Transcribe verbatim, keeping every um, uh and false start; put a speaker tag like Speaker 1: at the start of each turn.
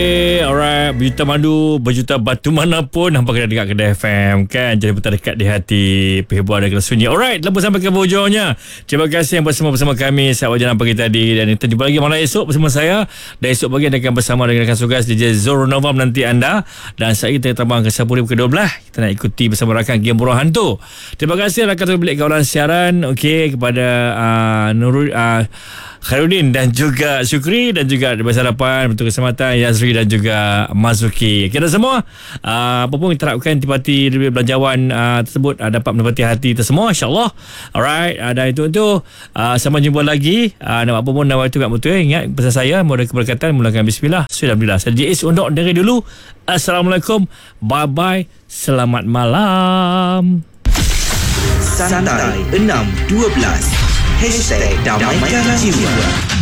Speaker 1: Eh, alright, berjuta madu, berjuta batu manapun hampa kena dengar Kedah F M kan. Jadi betul dekat di hati, perhiburan dan sunyi. Alright, lepas sampai ke hujungnya. Terima kasih yang bersama bersama kami saat wajaran pagi tadi, dan kita jumpa lagi malam esok bersama saya. Dan esok pagi akan bersama dengan rakan tugas D J Zoro Novam nanti anda. Dan saya kita terbang ke Sapuri ke dua belas. Kita nak ikuti bersama rakan Game Buruh Hantu. Terima kasih rakan tu bilik kawalan siaran. Okey, kepada uh, Nurul uh, Khairuddin dan juga Syukri, dan juga Bahasa Harapan Bentuk Keselamatan Yazri dan juga Mazuki. Kita semua uh, apa pun kita harapkan tipati belanjawan uh, tersebut uh, dapat menepati hati kita semua, insyaAllah. Alright, uh, dan itu tu uh, sampai jumpa lagi. uh, Nak apa pun nak waktu kat betul. Ingat pesan saya, moga keberkatan, mulakan bismillah. Alhamdulillah. Saya J S undur dari dulu. Assalamualaikum, bye bye, selamat malam.
Speaker 2: Santai enam dua belas Hashtag Damaikan Jiwa.